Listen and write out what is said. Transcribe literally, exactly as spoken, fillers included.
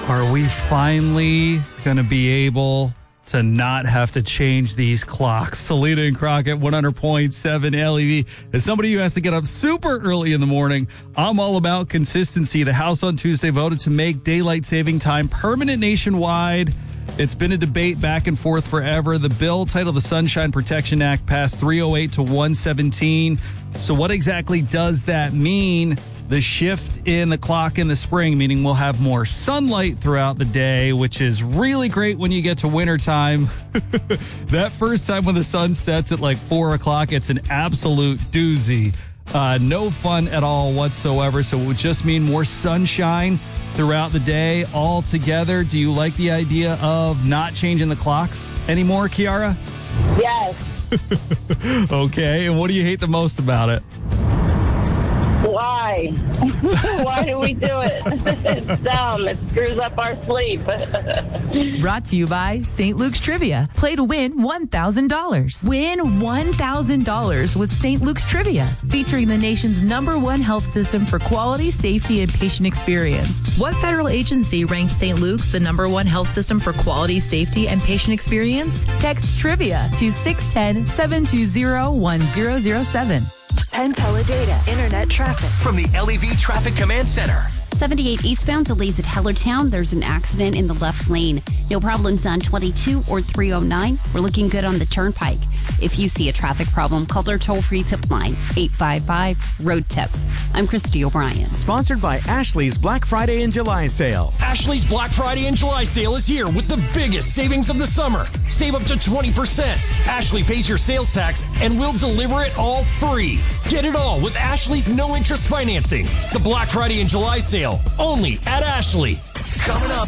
Are we finally going to be able to not have to change these clocks? Selena and Crockett, one hundred point seven L E V. As somebody who has to get up super early in the morning, I'm all about consistency. The House on Tuesday voted to make daylight saving time permanent nationwide. It's been a debate back and forth forever. The bill titled the Sunshine Protection Act passed three oh eight to one seventeen. So what exactly does that mean? The shift in the clock in the spring, meaning we'll have more sunlight throughout the day, which is really great when you get to wintertime. That first time when the sun sets at like four o'clock, it's an absolute doozy. Uh, no fun at all whatsoever. So it would just mean more sunshine throughout the day altogether. Do you like the idea of not changing the clocks anymore, Kiara? Yes. Okay. And what do you hate the most about it? Why? Why do we do it? It's dumb. It screws up our sleep. Brought to you by Saint Luke's Trivia. Play to win one thousand dollars. Win one thousand dollars with Saint Luke's Trivia, featuring the nation's number one health system for quality, safety, and patient experience. What federal agency ranked Saint Luke's the number one health system for quality, safety, and patient experience? Text Trivia to six one zero, seven two zero, one zero zero seven. Penn Teledata Internet traffic from the L E V Traffic Command Center. seventy-eight eastbound delays at Hellertown. There's an accident in the left lane. No problems on twenty-two or three oh nine. We're looking good on the Turnpike. If you see a traffic problem, call our toll-free tip line, eight five five, road tip. I'm Christy O'Brien. Sponsored by Ashley's Black Friday and July sale. Ashley's Black Friday and July sale is here with the biggest savings of the summer. Save up to twenty percent. Ashley pays your sales tax and we'll deliver it all free. Get it all with Ashley's no-interest financing. The Black Friday and July sale, only at Ashley.